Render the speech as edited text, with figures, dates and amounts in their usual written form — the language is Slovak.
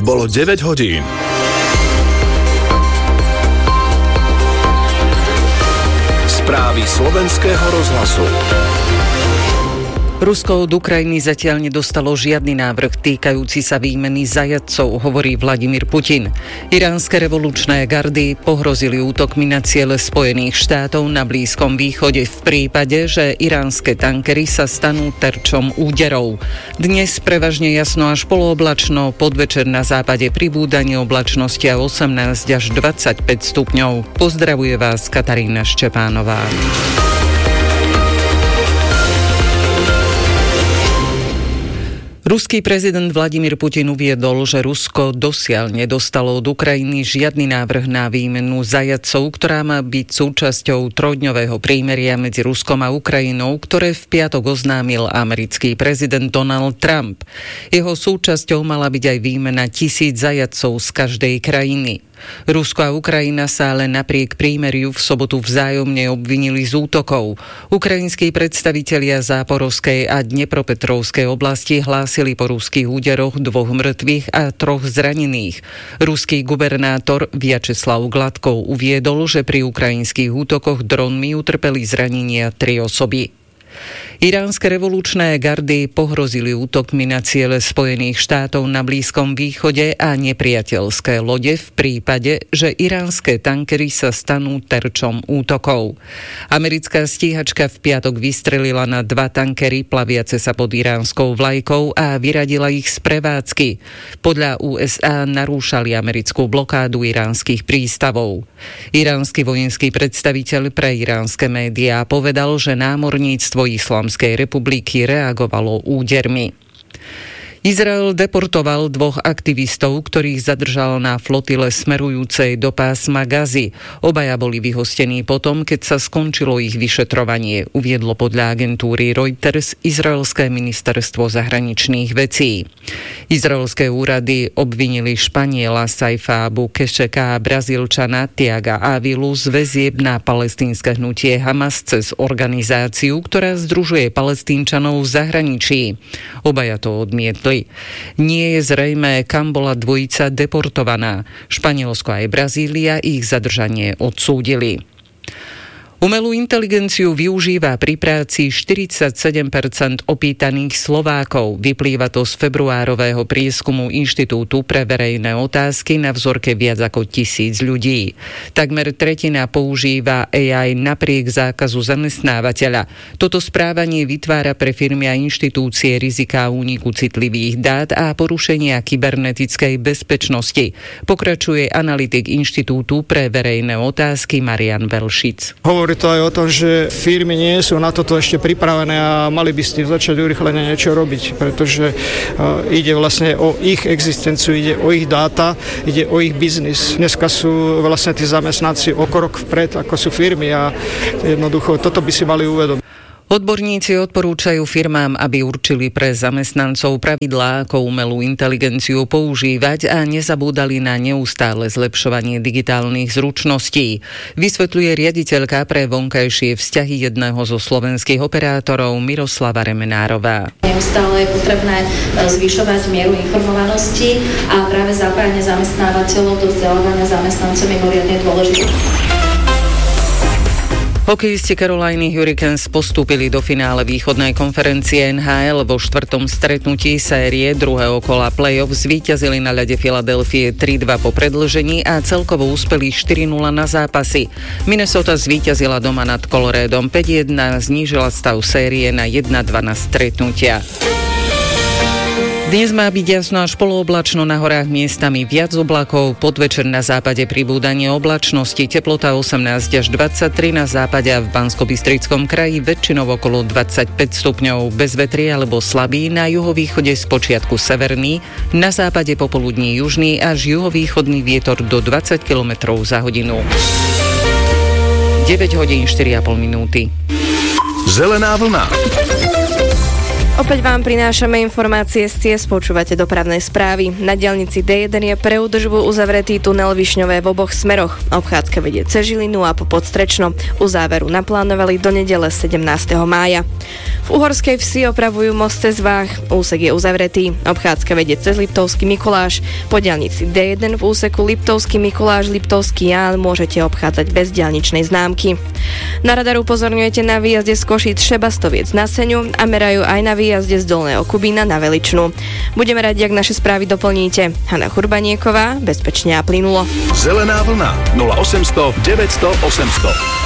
bolo 9 hodín. Správy slovenského rozhlasu. Rusko od Ukrajiny zatiaľ nedostalo žiadny návrh týkajúci sa výmeny zajatcov, hovorí Vladimír Putin. Iránske revolučné gardy pohrozili útokmi na ciele Spojených štátov na Blízkom východe v prípade, že iránske tankery sa stanú terčom úderov. Dnes prevažne jasno až polooblačno, podvečer na západe pribúdanie oblačnosti a 18 až 25 stupňov. Pozdravuje vás Katarína Štepánová. Ruský prezident Vladimír Putin uviedol, že Rusko dosiaľ nedostalo od Ukrajiny žiadny návrh na výmenu zajatcov, ktorá má byť súčasťou trojdňového prímeria medzi Ruskom a Ukrajinou, ktoré v piatok oznámil americký prezident Donald Trump. Jeho súčasťou mala byť aj výmena 1000 zajatcov z každej krajiny. Rusko a Ukrajina sa ale napriek prímeriu v sobotu vzájomne obvinili z útokov. Ukrajinskí predstavitelia Záporovskej a Dnepropetrovskej oblasti hlásili po ruských úderoch 2 mŕtvych a 3 zranených. Ruský gubernátor Vjačeslav Gladkov uviedol, že pri ukrajinských útokoch dronmi utrpeli zranenia 3 osoby. Iránske revolučné gardy pohrozili útokmi na ciele Spojených štátov na Blízkom východe a nepriateľské lode v prípade, že iránske tankery sa stanú terčom útokov. Americká stíhačka v piatok vystrelila na 2 tankery plaviace sa pod iránskou vlajkou a vyradila ich z prevádzky. Podľa USA narúšali americkú blokádu iránskych prístavov. Iránsky vojenský predstaviteľ pre iránske médiá povedal, že námorníctvo Islamskej republiky reagovalo údermi. Izrael deportoval 2 aktivistov, ktorých zadržal na flotile smerujúcej do pásma Gazy. Obaja boli vyhostení potom, keď sa skončilo ich vyšetrovanie, uviedlo podľa agentúry Reuters izraelské ministerstvo zahraničných vecí. Izraelské úrady obvinili Španiela Saifa Abu Kešeka a Brazílčana Tiaga Avilu z väzieb na palestínske hnutie Hamas cez organizáciu, ktorá združuje Palestínčanov v zahraničí. Obaja to odmietli. Nie je zrejmé, kam bola dvojica deportovaná. Španielsko aj Brazília ich zadržanie odsúdili. Umelú inteligenciu využíva pri práci 47% opýtaných Slovákov. Vyplýva to z februárového prieskumu Inštitútu pre verejné otázky na vzorke viac ako 1000 ľudí. Takmer tretina používa AI napriek zákazu zamestnávateľa. Toto správanie vytvára pre firmy a inštitúcie riziká úniku citlivých dát a porušenia kybernetickej bezpečnosti. Pokračuje analytik Inštitútu pre verejné otázky Marian Velšic. Hovorí to aj o tom, že firmy nie sú na toto ešte pripravené a mali by s tým začať urýchlene niečo robiť, pretože ide vlastne o ich existenciu, ide o ich dáta, ide o ich biznis. Dneska sú vlastne tí zamestnanci o krok vpred, ako sú firmy a jednoducho toto by si mali uvedomiť. Odborníci odporúčajú firmám, aby určili pre zamestnancov pravidlá, ako umelú inteligenciu používať a nezabúdali na neustále zlepšovanie digitálnych zručností. Vysvetľuje riaditeľka pre vonkajšie vzťahy jedného zo slovenských operátorov Miroslava Remenárová. Neustále je potrebné zvyšovať mieru informovanosti a práve zapájanie zamestnávateľov do vzdelávania zamestnancov je mimoriadne dôležité. Hokejisti Caroliny Hurricanes postúpili do finále východnej konferencie NHL. Vo 4. stretnutí série druhého kola play-off zvíťazili na ľade Filadelfie 3-2 po predĺžení a celkovo uspeli 4-0 na zápasy. Minnesota zvíťazila doma nad Coloradom 5-1, znížila stav série na 1-2 na stretnutia. Dnes má byť jasno až polooblačno, na horách miestami viac oblakov, podvečer na západe pribúdanie oblačnosti, teplota 18 až 23, na západe a v Banskobystrickom kraji väčšinou okolo 25 stupňov, bez vetrie alebo slabý, na juhovýchode spočiatku severný, na západe popoludní južný až juhovýchodný vietor do 20 km za hodinu. 9 hodín 4,5 minúty. Zelená vlna. Opäť vám prinášame informácie z ciest, počúvate dopravné správy. Na diaľnici D1 je pre údržbu uzavretý tunel Višňové v oboch smeroch. Obchádzka vedie cez Žilinu a po Podstrečno. Uzáveru naplánovali do nedele 17. mája. V Uhorskej Vsi opravujú most cez Váh. Úsek je uzavretý. Obchádzka vedie cez Liptovský Mikuláš. Po diaľnici D1 v úseku Liptovský Mikuláš Liptovský Ján môžete obchádzať bez diaľničnej známky. Na radar upozorňujete na výjazde z Košíc Šebastoviec na Seňu a merajú aj na výjazde z Dolného Kubína na Veličnu. Budeme radi, ak naše správy doplníte. Hana Churbanieková, bezpečne a plynulo. Zelená vlna 0800 900 800.